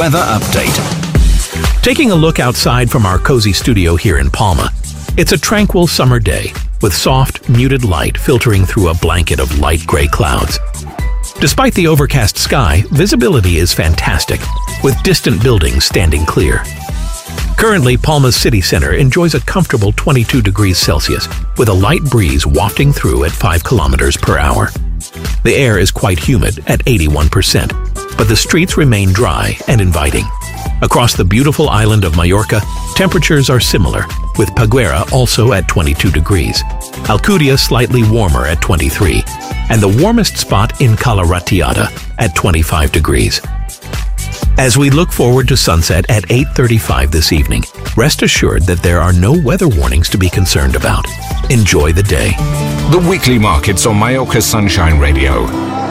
Weather update. Taking a look outside from our cozy studio here in Palma, it's a tranquil summer day with soft, muted light filtering through a blanket of light gray clouds. Despite the overcast sky, visibility is fantastic, with distant buildings standing clear. Currently, Palma's city center enjoys a comfortable 22 degrees Celsius with a light breeze wafting through at 5 kilometers per hour. The air is quite humid at 81%, but the streets remain dry and inviting. Across the beautiful island of Mallorca, temperatures are similar, with Peguera also at 22 degrees, Alcudia slightly warmer at 23, and the warmest spot in Cala Ratllada at 25 degrees. As we look forward to sunset at 8:35 this evening, rest assured that there are no weather warnings to be concerned about. Enjoy the day. The weekly markets on Mallorca Sunshine Radio.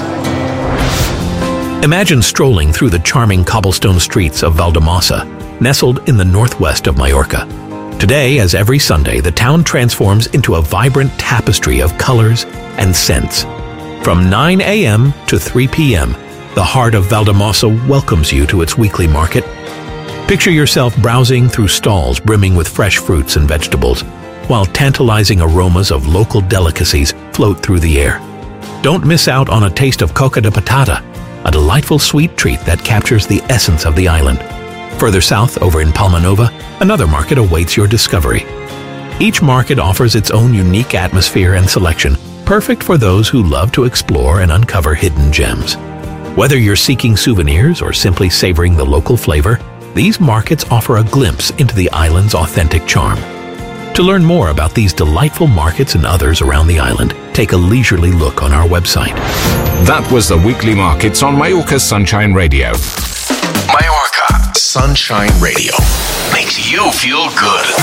Imagine strolling through the charming cobblestone streets of Valldemossa, nestled in the northwest of Mallorca. Today, as every Sunday, the town transforms into a vibrant tapestry of colors and scents. From 9 a.m. to 3 p.m., the heart of Valldemossa welcomes you to its weekly market. Picture yourself browsing through stalls brimming with fresh fruits and vegetables, while tantalizing aromas of local delicacies float through the air. Don't miss out on a taste of coca de patata, a delightful sweet treat that captures the essence of the island. Further south, over in Palma Nova, another market awaits your discovery. Each market offers its own unique atmosphere and selection, perfect for those who love to explore and uncover hidden gems. Whether you're seeking souvenirs or simply savoring the local flavor, these markets offer a glimpse into the island's authentic charm. To learn more about these delightful markets and others around the island, take a leisurely look on our website. That was the weekly markets on Mallorca Sunshine Radio. Mallorca Sunshine Radio makes you feel good.